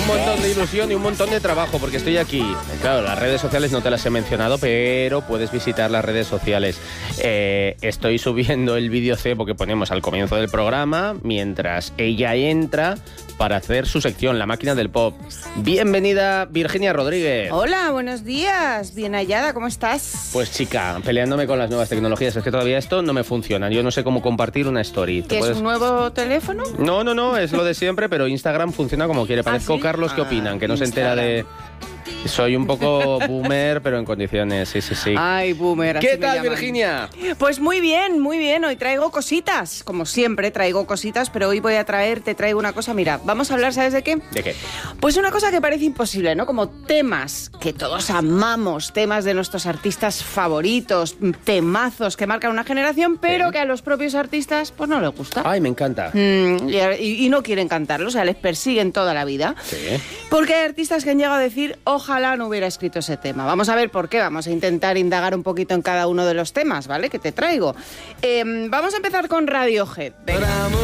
un montón de ilusión y un montón de trabajo porque estoy aquí. Claro, las redes sociales no te las he mencionado, pero puedes visitar las redes sociales. Estoy subiendo el vídeo cebo que ponemos al comienzo del programa mientras ella entra para hacer su sección, La Máquina del Pop. Bienvenida, Virginia Rodríguez. Hola, buenos días. Bien hallada, ¿cómo estás? Pues chica, peleándome con las nuevas tecnologías. Es que todavía esto no me funciona. Yo no sé cómo compartir una story. ¿Qué es un nuevo teléfono? No, es lo de siempre, pero Instagram funciona como quiere. Parezco ¿sí? Carlos que opinan, que no se entera de... Soy un poco boomer, pero en condiciones, sí. Ay, boomer, así ¿Qué me tal, llaman. Virginia? Pues muy bien. Hoy traigo cositas. Como siempre, traigo cositas, pero hoy te traigo una cosa. Mira, vamos a hablar, ¿sabes de qué? ¿De qué? Pues una cosa que parece imposible, ¿no? Como temas que todos amamos, temas de nuestros artistas favoritos, temazos que marcan una generación, pero que a los propios artistas, pues no les gusta. Ay, me encanta. Y no quieren cantarlo, o sea, les persiguen toda la vida. Sí. Porque hay artistas que han llegado a decir, ojalá no hubiera escrito ese tema. Vamos a ver por qué, vamos a intentar indagar un poquito en cada uno de los temas, ¿vale? Que te traigo. Vamos a empezar con Radiohead. Venga.